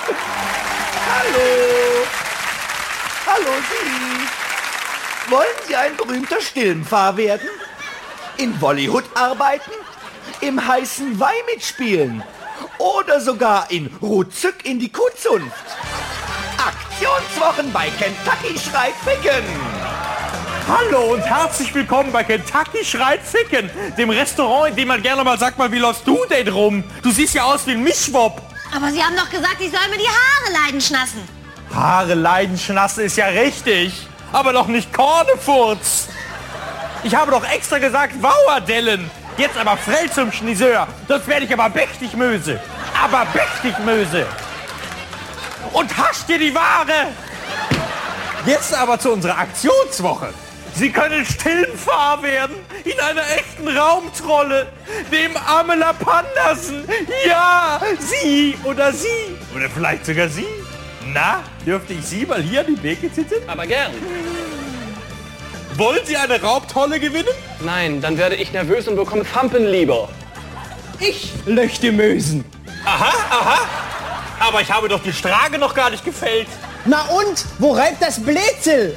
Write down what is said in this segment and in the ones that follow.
Hallo. Hallo Sie. Wollen Sie ein berühmter Stillenpfarr werden? In Bollywood arbeiten? Im heißen Weih mitspielen? Oder sogar in Rutzück in die Kuhzunft? Aktionswochen bei Kentucky Schreit Ficken. Hallo und herzlich willkommen bei Kentucky Schreit Ficken, dem Restaurant, in dem man gerne mal sagt, wie läufst du denn rum? Du siehst ja aus wie ein Mischwob. Aber Sie haben doch gesagt, ich soll mir die Haare leidenschnassen. Haare leidenschnassen ist ja richtig, aber doch nicht Kornefurz. Ich habe doch extra gesagt Wauerdellen. Jetzt aber frell zum Schniseur, sonst werde ich aber mächtig Möse. Aber mächtig Möse. Und hasch dir die Ware. Jetzt aber zu unserer Aktionswoche. Sie können Stillenpfarr werden in einer echten Raumtrolle, dem Amela Pandersen. Ja, Sie oder Sie. Oder vielleicht sogar Sie. Na, dürfte ich Sie mal hier an die Beke sitzen? Aber gern. Wollen Sie eine Raubtrolle gewinnen? Nein, dann werde ich nervös und bekomme Fampen lieber. Ich löchte Mösen. Aha, aha. Aber ich habe doch die Strage noch gar nicht gefällt. Na und? Wo reibt das Bläzel?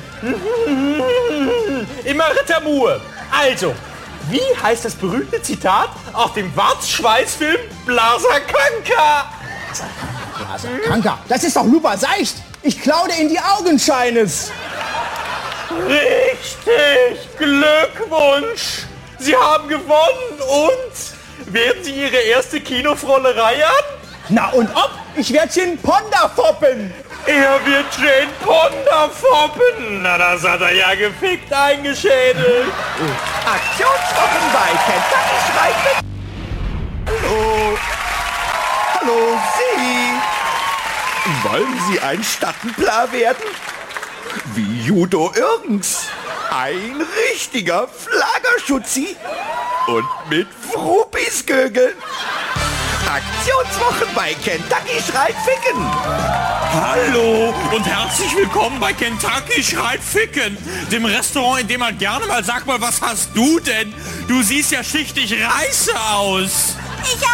Immer Rittermue. Also, wie heißt das berühmte Zitat aus dem Warzschweißfilm Blaserkanka? Kanka, das ist doch Lupa Seicht. Ich klaue dir in die Augenscheines. Richtig! Glückwunsch! Sie haben gewonnen und werden Sie Ihre erste Kinofrollerei an? Na und ob? Ich werde Jane Ponda foppen. Er wird Jane Ponda foppen. Na, das hat er ja gefickt eingeschädelt. Aktionswochen bei Kentucky Schreit Ficken. Hallo. Hallo Sie. Wollen Sie ein Stadtplar werden? Wie Judo Irgens. Ein richtiger Flaggerschutzi. Und mit Fruppisgögeln. Aktionswochen bei Kentucky Schreit Ficken. Hallo und herzlich willkommen bei Kentucky Schreit Ficken, dem Restaurant, in dem man gerne mal sagt, was hast du denn? Du siehst ja schichtig reiße aus.